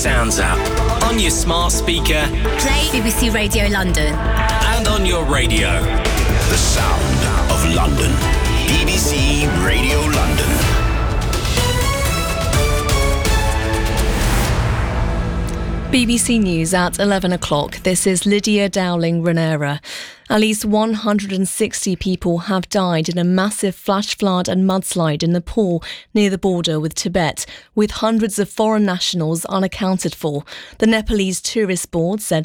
Sounds app on your smart speaker. Play BBC Radio London. And on your radio. The sound of London. BBC Radio London. BBC News at 11 o'clock. This is Lydia Dowling-Ranera. At least 160 people have died in a massive flash flood and mudslide in Nepal near the border with Tibet, with hundreds of foreign nationals unaccounted for. The Nepalese Tourist Board said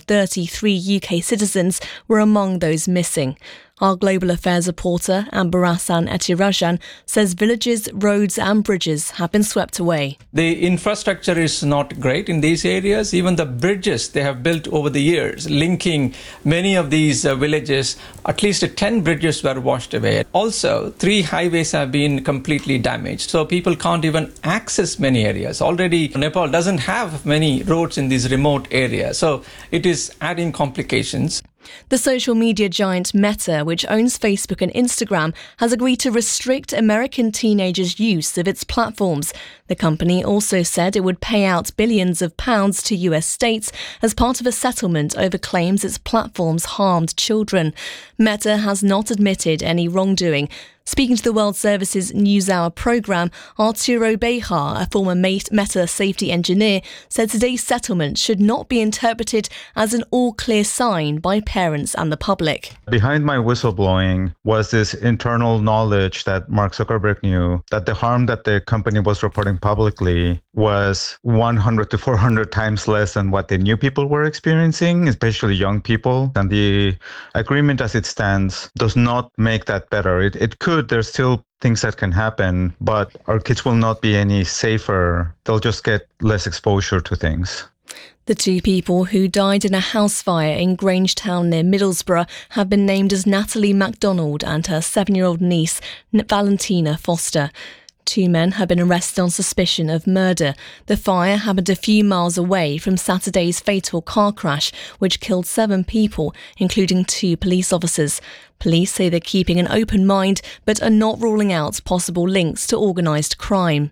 33 UK citizens were among those missing. Our Global Affairs reporter, Ambarasan Etirajan, says villages, roads and bridges have been swept away. The infrastructure is not great in these areas. Even the bridges they have built over the years, linking many of these villages, at least 10 bridges were washed away. Also, 3 highways have been completely damaged. So people can't even access many areas. Already, Nepal doesn't have many roads in these remote areas. So it is adding complications. The social media giant Meta, which owns Facebook and Instagram, has agreed to restrict American teenagers' use of its platforms. The company also said it would pay out billions of pounds to US states as part of a settlement over claims its platforms harmed children. Meta has not admitted any wrongdoing. Speaking to the World Service's NewsHour programme, Arturo Bejar, a former Meta safety engineer, said today's settlement should not be interpreted as an all-clear sign by parents and the public. Behind my whistleblowing was this internal knowledge that Mark Zuckerberg knew, that the harm that the company was reporting publicly was 100 to 400 times less than what the new people were experiencing, especially young people. And the agreement as it stands does not make that better. It could. There's still things that can happen, but our kids will not be any safer. They'll just get less exposure to things. The 2 people who died in a house fire in Grangetown near Middlesbrough have been named as Natalie MacDonald and her 7-year-old niece, Valentina Foster. 2 men have been arrested on suspicion of murder. The fire happened a few miles away from Saturday's fatal car crash, which killed 7 people, including 2 police officers. Police say they're keeping an open mind, but are not ruling out possible links to organised crime.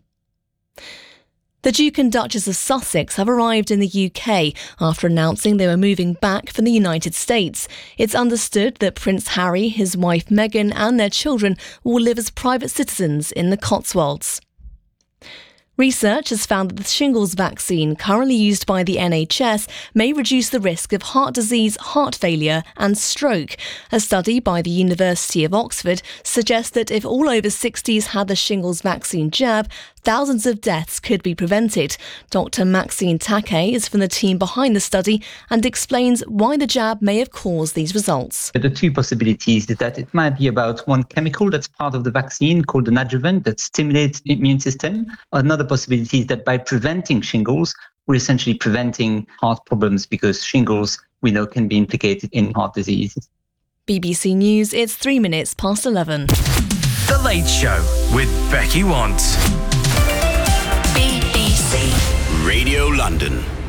The Duke and Duchess of Sussex have arrived in the UK after announcing they were moving back from the United States. It's understood that Prince Harry, his wife Meghan and their children will live as private citizens in the Cotswolds. Research has found that the shingles vaccine currently used by the NHS may reduce the risk of heart disease, heart failure and stroke. A study by the University of Oxford suggests that if all over 60s had the shingles vaccine jab, thousands of deaths could be prevented. Dr. Maxine Take is from the team behind the study and explains why the jab may have caused these results. The 2 possibilities is that it might be about one chemical that's part of the vaccine called an adjuvant that stimulates the immune system. Another possibility is that by preventing shingles, we're essentially preventing heart problems because shingles, we know, can be implicated in heart disease. BBC News, it's 3 minutes past 11. The Late Show with Becky Want. BBC Radio London.